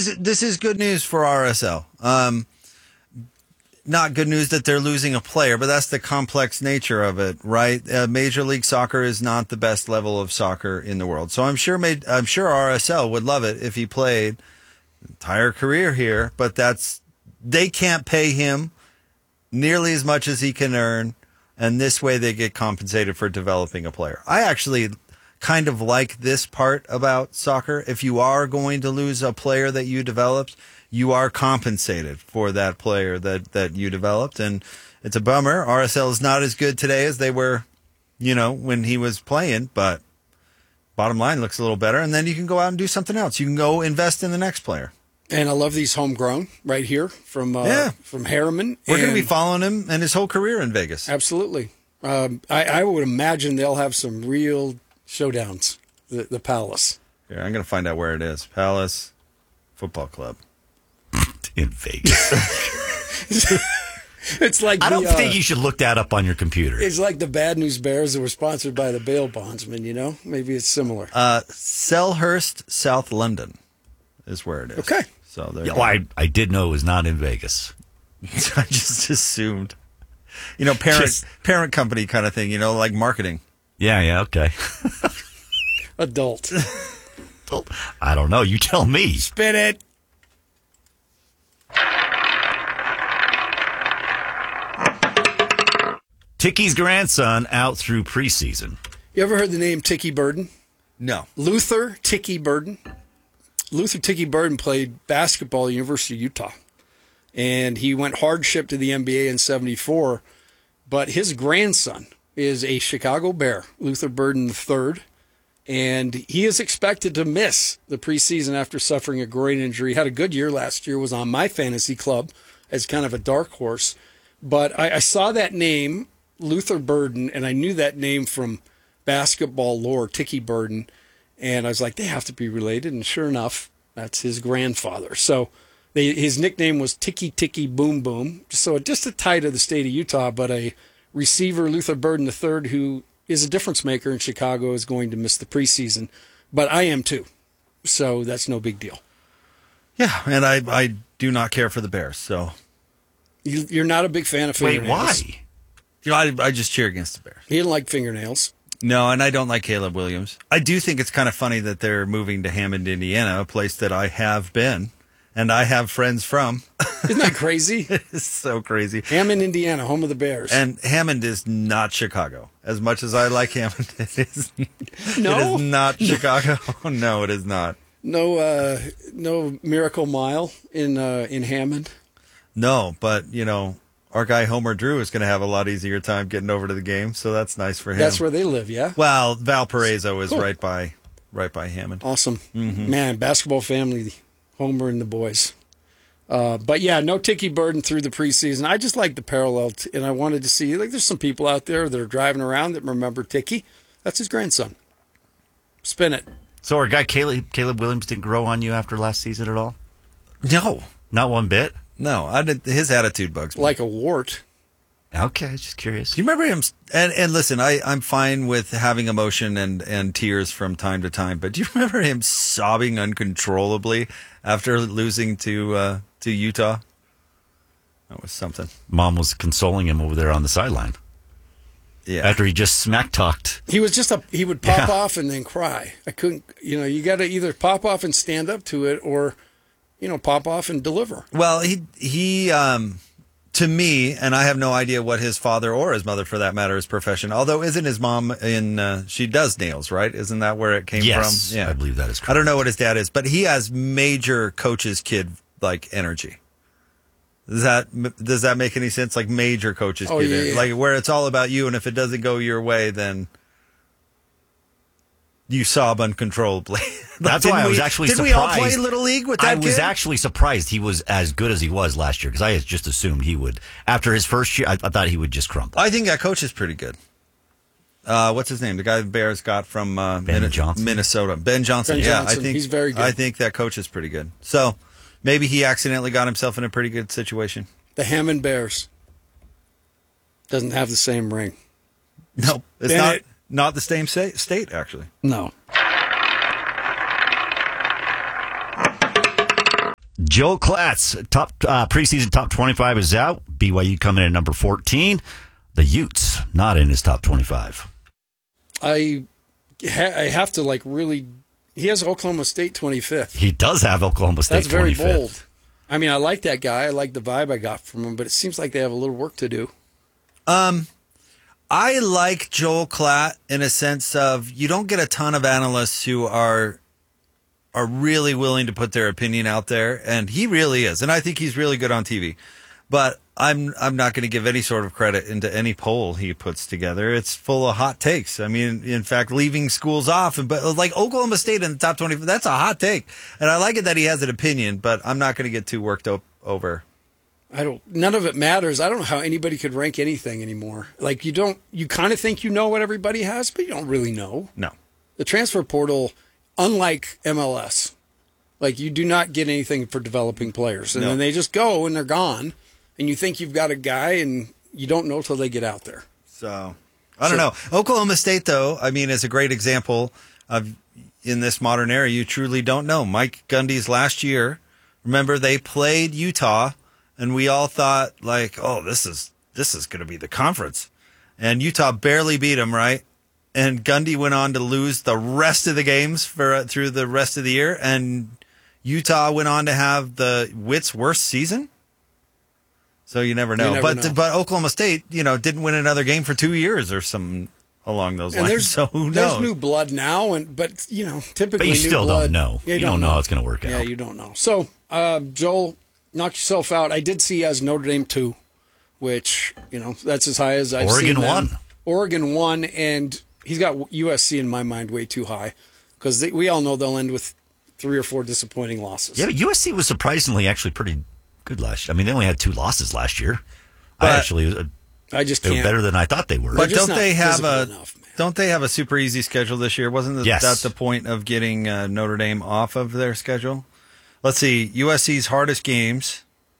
is good news for RSL. Not good news that they're losing a player, but that's the complex nature of it, right? Major League Soccer is not the best level of soccer in the world. So I'm sure RSL would love it if he played the entire career here, but they can't pay him nearly as much as he can earn, and this way they get compensated for developing a player. I actually kind of like this part about soccer. If you are going to lose a player that you developed, you are compensated for that player that you developed. And it's a bummer. RSL is not as good today as they were, when he was playing, but bottom line looks a little better. And then you can go out and do something else. You can go invest in the next player. And I love these homegrown right here from Harriman. We're going to be following him and his whole career in Vegas. Absolutely. I would imagine they'll have some real showdowns, the Palace. Yeah, I'm going to find out where it is. Palace Football Club. In Vegas. It's like I don't think you should look that up on your computer. It's like the Bad News Bears that were sponsored by the bail bondsman, Maybe it's similar. Selhurst, South London is where it is. Okay. So I did know it was not in Vegas. I just assumed. Parent company kind of thing, like marketing. Yeah, okay. Adult. I don't know. You tell me. Spin it. Ticky's grandson out through preseason. You ever heard the name Tiki Burden? No. Luther Tiki Burden. Luther Tiki Burden played basketball at the University of Utah. And he went hardship to the NBA in 74. But his grandson is a Chicago Bear, Luther Burden III. And he is expected to miss the preseason after suffering a groin injury. Had a good year last year, was on my fantasy club as kind of a dark horse. But I saw that name, Luther Burden, and I knew that name from basketball lore, Tiki Burden. And I was like, they have to be related. And sure enough, that's his grandfather. So his nickname was Tiki Tiki Boom Boom. So just a tie to the state of Utah, but a receiver, Luther Burden III, who is a difference maker in Chicago, is going to miss the preseason. But I am too. So that's no big deal. Yeah, and I do not care for the Bears, so. You're not a big fan of fingernails. Wait, why? I just cheer against the Bears. He didn't like fingernails. No, and I don't like Caleb Williams. I do think it's kind of funny that they're moving to Hammond, Indiana, a place that I have been and I have friends from. Isn't that crazy? It's so crazy. Hammond, Indiana, home of the Bears. And Hammond is not Chicago. As much as I like Hammond, it is no? It is not Chicago. No, it is not. No Miracle Mile in Hammond. No, but our guy Homer Drew is going to have a lot easier time getting over to the game, so that's nice for him. That's where they live, yeah. Well, Valparaiso is cool. right by Hammond. Awesome, Man. Basketball family, Homer and the boys. But yeah, no Tiki Burden through the preseason. I just like the parallel, and I wanted to see there's some people out there that are driving around that remember Tiki. That's his grandson. Spin it. So our guy Caleb Williams didn't grow on you after last season at all? No, not one bit. No, his attitude bugs me. Like a wart. Okay, just curious. Do you remember him? And listen, I'm fine with having emotion and tears from time to time, but do you remember him sobbing uncontrollably after losing to Utah? That was something. Mom was consoling him over there on the sideline. Yeah. After he just smack talked. He was he would pop off and then cry. I couldn't, you got to either pop off and stand up to it or, pop off and deliver. Well, he to me, and I have no idea what his father or his mother, for that matter, is profession. Although, isn't his mom she does nails, right? Isn't that where it came from? Yeah, I believe that is correct. I don't know what his dad is, but he has major coach's kid like energy. Does that make any sense? Like major coach's kid, yeah. Like where it's all about you, and if it doesn't go your way, then you sob uncontrollably. That's why I was actually surprised. Did we all play Little League with that kid? I was actually surprised he was as good as he was last year, because I had just assumed he would. After his first year, I thought he would just crumble. I think that coach is pretty good. What's his name? The guy the Bears got from Minnesota. Ben Johnson. I think he's very good. I think that coach is pretty good. So maybe he accidentally got himself in a pretty good situation. The Hammond Bears doesn't have the same ring. No, it's not the same state, actually. No. Joel Klatt, preseason top 25 is out. BYU coming in at number 14. The Utes not in his top 25. I have to really. He has Oklahoma State 25th. He does have Oklahoma State 25th. That's very bold. I mean, I like that guy. I like the vibe I got from him, but it seems like they have a little work to do. I like Joel Klatt in a sense of you don't get a ton of analysts who are really willing to put their opinion out there, and he really is, and I think he's really good on TV. But I'm not going to give any sort of credit into any poll he puts together. It's full of hot takes. I mean, in fact, leaving schools off, but like Oklahoma State in the top 20, that's a hot take, and I like it that he has an opinion. But I'm not going to get too worked up over. None of it matters. I don't know how anybody could rank anything anymore. Like you kind of think you know what everybody has, but you don't really know. No. The transfer portal, unlike MLS, like you do not get anything for developing players. And then they just go and they're gone. And you think you've got a guy and you don't know till they get out there. So, I don't know. Oklahoma State, though, I mean, is a great example of in this modern era, you truly don't know. Mike Gundy's last year, remember, they played Utah, and we all thought, like, oh, this is going to be the conference. And Utah barely beat them, right? And Gundy went on to lose the rest of the games through the rest of the year, and Utah went on to have the Witt's worst season. So you never know. But Oklahoma State, didn't win another game for 2 years or something along those lines. So who knows? There's new blood now, but typically but you still don't know. You don't know how it's going to work out. Yeah, you don't know. So Joel, knock yourself out. I did see he has Notre Dame 2, which that's as high as I've seen them. Oregon 1. Oregon 1, and he's got USC in my mind way too high because we all know they'll end with 3 or 4 disappointing losses. Yeah, but USC was surprisingly actually pretty good last year. I mean, they only had 2 losses last year. I just they can't. were better than I thought they were. But don't they have a super easy schedule this year? Wasn't that the point of getting Notre Dame off of their schedule? Let's see. USC's hardest games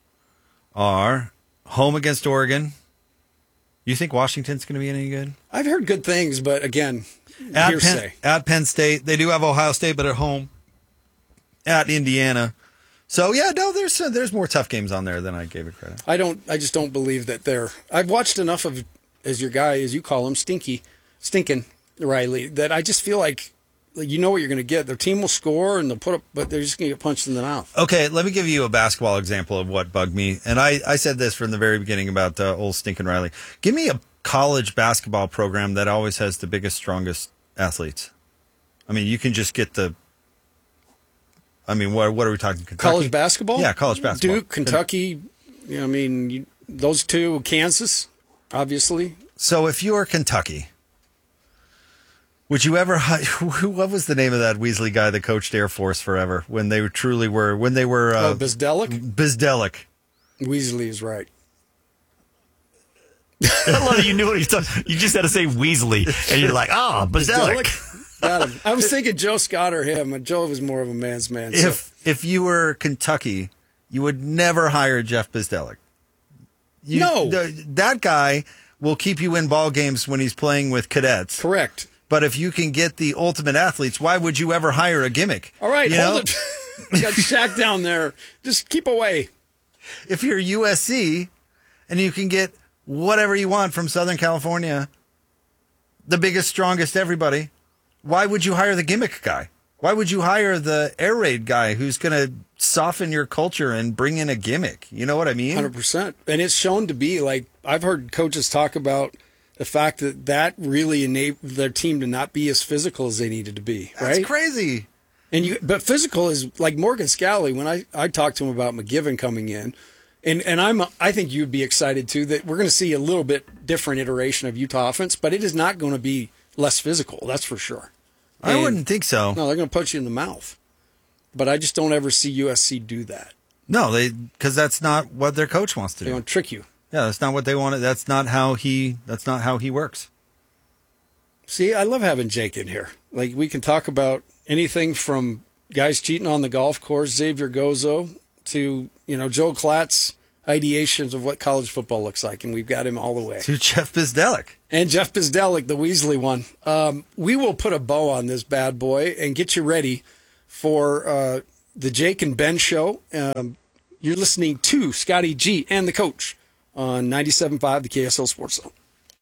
are home against Oregon. You think Washington's going to be any good? I've heard good things, but again, hearsay. At Penn State. They do have Ohio State, but at home. At Indiana. So there's more tough games on there than I gave it credit. I just don't believe that I've watched enough of as your guy, as you call him, stinking Riley, that I just feel like you know what you're going to get. Their team will score and they'll put up, but they're just going to get punched in the mouth. Okay, let me give you a basketball example of what bugged me, and I said this from the very beginning about old stinking Riley. Give me a college basketball program that always has the biggest, strongest athletes. I mean, you can just get what are we talking? Kentucky? College basketball? Yeah, college basketball. Duke, Kentucky. Those two, Kansas, obviously. So if you are Kentucky, would you ever? What was the name of that Weasley guy that coached Air Force forever? When they were Bizdelic. Bizdelic. Weasley is right. I love that you knew what he was talking. You just had to say Weasley, and you're like, Bizdelic. Got him. I was thinking Joe Scott or him, and Joe was more of a man's man. If you were Kentucky, you would never hire Jeff Bizdelic. No. That guy will keep you in ball games when he's playing with cadets. Correct. But if you can get the ultimate athletes, why would you ever hire a gimmick? All right, hold it. You got Shaq down there. Just keep away. If you're USC and you can get whatever you want from Southern California, the biggest, strongest, everybody, why would you hire the gimmick guy? Why would you hire the air raid guy who's going to soften your culture and bring in a gimmick? You know what I mean? 100%. And it's shown to be like, I've heard coaches talk about the fact that really enabled their team to not be as physical as they needed to be. Right? That's crazy. But physical is like Morgan Scalley. When I talked to him about McGiven coming in, and I think you'd be excited too that we're going to see a little bit different iteration of Utah offense, but it is not going to be less physical. That's for sure. I wouldn't think so. No, they're going to punch you in the mouth. But I just don't ever see USC do that. No, because that's not what their coach wants to do. They want to trick you. Yeah, that's not what they want. That's not how he works. See, I love having Jake in here. Like, we can talk about anything from guys cheating on the golf course, Xavier Gozo, to, Joe Klatt's ideations of what college football looks like, and we've got him all the way. To Jeff Bizdelic. And Jeff Bizdelic, the Weasley one. We will put a bow on this bad boy and get you ready for the Jake and Ben Show. You're listening to Scotty G and the Coach on 97.5, the KSL Sports Zone.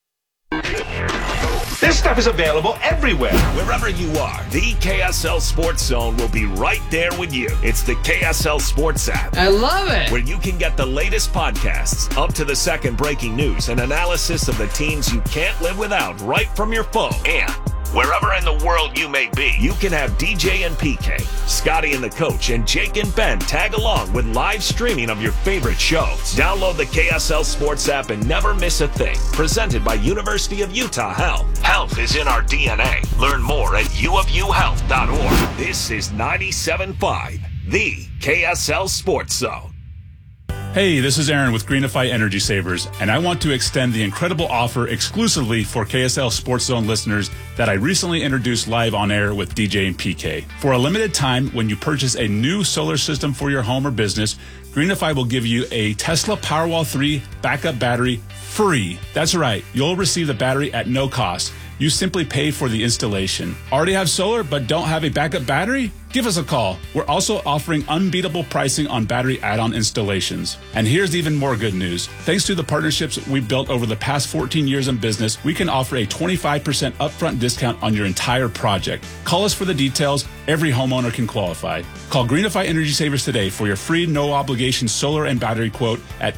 This stuff is available everywhere. Wherever you are, the KSL Sports Zone will be right there with you. It's the KSL Sports app. I love it. Where you can get the latest podcasts, up-to-the-second breaking news, and analysis of the teams you can't live without right from your phone. And wherever in the world you may be, you can have DJ and PK, Scotty and the Coach, and Jake and Ben tag along with live streaming of your favorite shows. Download the KSL Sports app and never miss a thing. Presented by University of Utah Health. Health is in our DNA. Learn more at uofuhealth.org. This is 97.5, the KSL Sports Zone. Hey, this is Aaron with Greenify Energy Savers, and I want to extend the incredible offer exclusively for KSL Sports Zone listeners that I recently introduced live on air with DJ and PK. For a limited time, when you purchase a new solar system for your home or business, Greenify will give you a Tesla Powerwall 3 backup battery free. That's right, you'll receive the battery at no cost. You simply pay for the installation. Already have solar but don't have a backup battery? Give us a call. We're also offering unbeatable pricing on battery add-on installations. And here's even more good news. Thanks to the partnerships we've built over the past 14 years in business, we can offer a 25% upfront discount on your entire project. Call us for the details. Every homeowner can qualify. Call Greenify Energy Savers today for your free no-obligation solar and battery quote at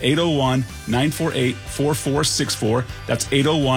801-948-4464. That's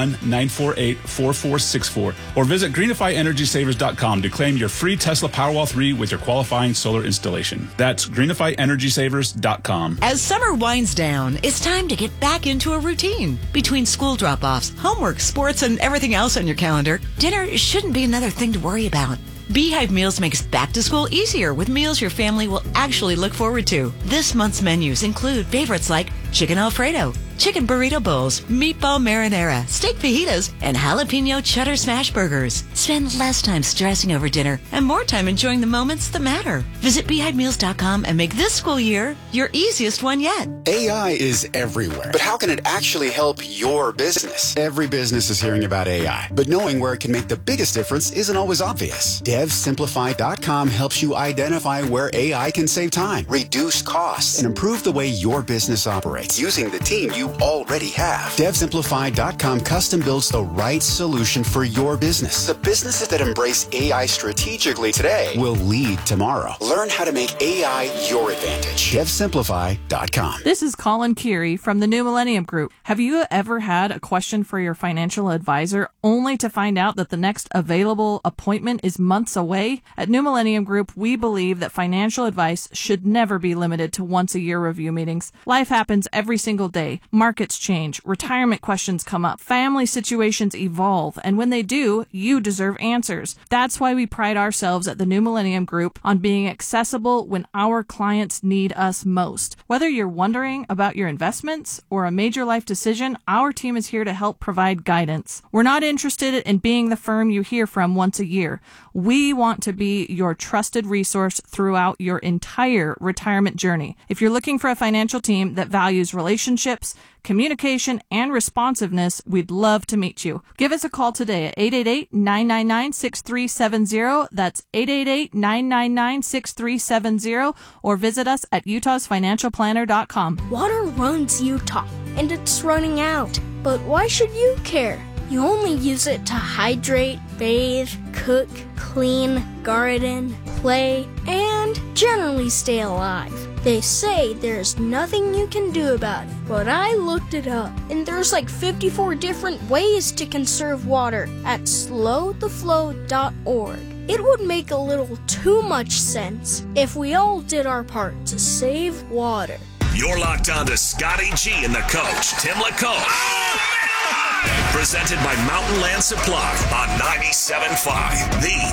801-948-4464. Or visit greenifyenergysavers.com to claim your free Tesla Powerwall 3 with your qualifying solar installation. That's greenifyenergysavers.com. As summer winds down, it's time to get back into a routine. Between school drop-offs, homework, sports, and everything else on your calendar, dinner shouldn't be another thing to worry about. Beehive Meals makes back to school easier with meals your family will actually look forward to. This month's menus include favorites like chicken Alfredo, chicken burrito bowls, meatball marinara, steak fajitas, and jalapeno cheddar smash burgers. Spend less time stressing over dinner and more time enjoying the moments that matter. Visit beehivemeals.com and make this school year your easiest one yet. AI is everywhere, but how can it actually help your business? Every business is hearing about AI, but knowing where it can make the biggest difference isn't always obvious. DevSimplify.com helps you identify where AI can save time, reduce costs, and improve the way your business operates using the team you already have. DevSimplify.com custom builds the right solution for your business. The businesses that embrace AI strategically today will lead tomorrow. Learn how to make AI your advantage. DevSimplify.com. This is Colin Keary from the New Millennium Group. Have you ever had a question for your financial advisor only to find out that the next available appointment is months away? At New Millennium Group, we believe that financial advice should never be limited to once-a-year review meetings. Life happens every single day. Markets change, retirement questions come up, family situations evolve, and when they do, you deserve answers. That's why we pride ourselves at the New Millennium Group on being accessible when our clients need us most. Whether you're wondering about your investments or a major life decision, our team is here to help provide guidance. We're not interested in being the firm you hear from once a year. We want to be your trusted resource throughout your entire retirement journey. If you're looking for a financial team that values relationships, communication, and responsiveness, we'd love to meet you. Give us a call today at 888-999-6370. That's 888-999-6370. Or visit us at utahsfinancialplanner.com. Water runs Utah, and it's running out. But why should you care? You only use it to hydrate, bathe, cook, clean, garden, play, and generally stay alive. They say there's nothing you can do about it, but I looked it up, and there's like 54 different ways to conserve water at slowtheflow.org. It would make a little too much sense if we all did our part to save water. You're locked on to Scotty G and the Coach, Tim LaCote. Presented by Mountain Land Supply on 97.5, the